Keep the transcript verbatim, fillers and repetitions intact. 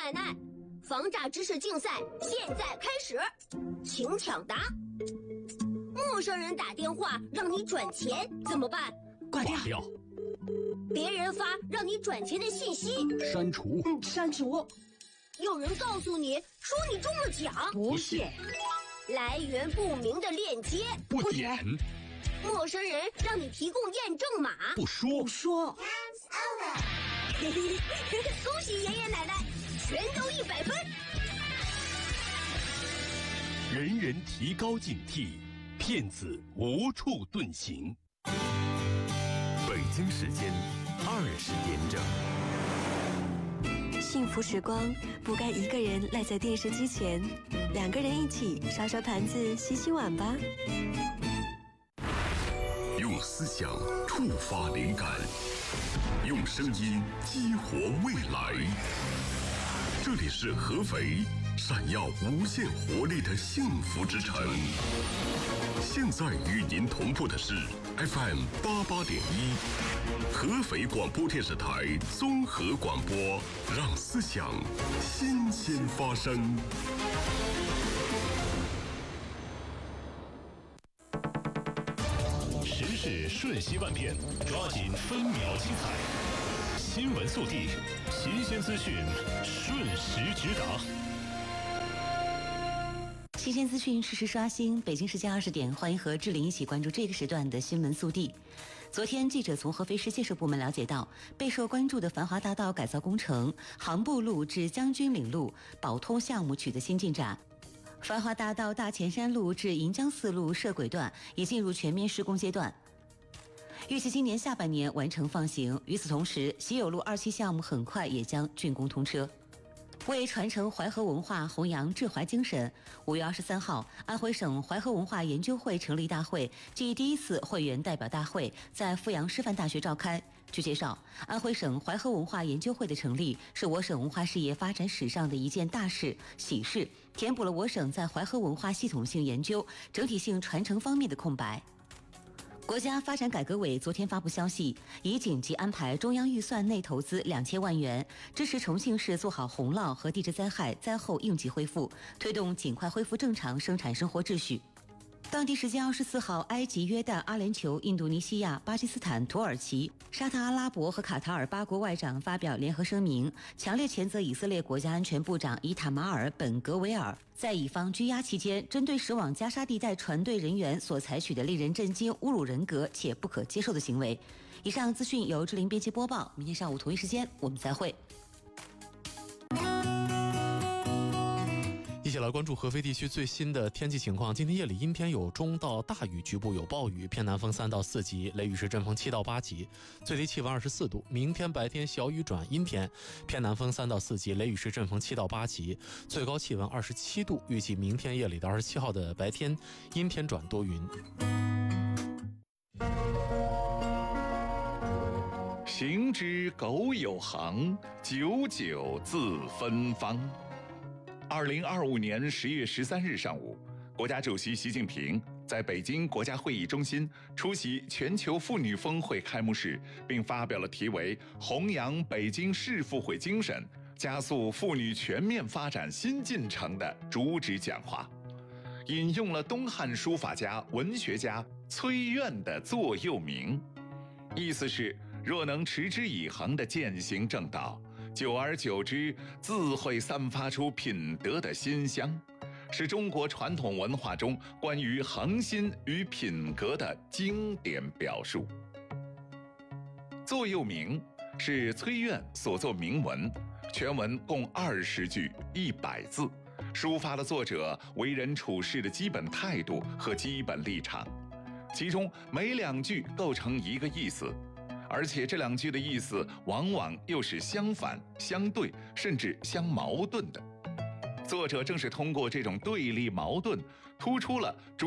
奶奶，防诈知识竞赛现在开始，请抢答。陌生人打电话让你转钱怎么办？ 挂掉。 掉别人发让你转钱的信息， 删除。 嗯，删除。 有人告诉你说你中了奖， 不信。 来源不明的链接， 不点。 陌生人让你提供验证码， 不说。 不说。 恭喜爷爷奶奶，全都一百分。 人人提高警惕，骗子无处遁形。 北京时间二十点整。 幸福时光不该一个人赖在电视机前，两个人一起刷刷盘子、洗洗碗吧。 用思想触发灵感，用声音激活未来。这里是合肥闪耀无限活力的幸福之城。现在与您同步的是 F M 八八点一，合肥广播电视台综合广播，让思想新鲜发生。 时事瞬息万变，抓紧分秒精彩。新闻速递，新鲜资讯，瞬时直达。 新鲜资讯，实时刷新。北京时间二十点，欢迎和志玲一起关注这个时段的新闻速递。昨天，记者从合肥市建设部门了解到，备受关注的繁华大道改造工程杭埠路至将军岭路保通项目取得新进展。繁华大道大前山路至银江四路涉轨段已进入全面施工阶段，预计今年下半年完成放行。与此同时，喜友路二期项目很快也将竣工通车。为传承淮河文化、弘扬治淮精神，五月二十三号，安徽省淮河文化研究会成立大会暨第一次会员代表大会在阜阳师范大学召开。据介绍，安徽省淮河文化研究会的成立是我省文化事业发展史上的一件大事、喜事，填补了我省在淮河文化系统性研究、整体性传承方面的空白。国家发展改革委昨天发布消息，已紧急安排中央预算内投资两千万元，支持重庆市做好洪涝和地质灾害灾后应急恢复，推动尽快恢复正常生产生活秩序。当地时间二十四号，埃及、约旦、阿联酋、印度尼西亚、巴基斯坦、土耳其、沙特阿拉伯和卡塔尔八国外长发表联合声明，强烈谴责以色列国家安全部长伊塔马尔·本·格维尔在以方拘押期间，针对驶往加沙地带船队人员所采取的令人震惊、侮辱人格且不可接受的行为。以上资讯由志玲编辑播报，明天上午同一时间我们再会。 一起来关注合肥地区最新的天气情况。今天夜里阴天有中到大雨，局部有暴雨，偏南风三到四级，雷雨时阵风七到八级，最低气温二十四度。明天白天小雨转阴天，偏南风三到四级，雷雨时阵风七到八级，最高气温二十七度。预计明天夜里到二十七号的白天阴天转多云。 行之苟有行，久久自芬芳。二零二五年十月十三日上午，国家主席习近平在北京国家会议中心出席全球妇女峰会开幕式，并发表了题为《弘扬北京市妇会精神，加速妇女全面发展新进程》的主旨讲话，引用了东汉书法家、文学家崔苑的座右铭，意思是：若能持之以恒地践行正道，久而久之，自会散发出品德的馨香，是中国传统文化中关于恒心与品格的经典表述。座右铭是崔苑所作铭文，全文共二十句，一百字，抒发了作者为人处事的基本态度和基本立场，其中每两句构成一个意思。而且这两句的意思往往又是相反、相对，甚至相矛盾的。作者正是通过这种对立矛盾，突出了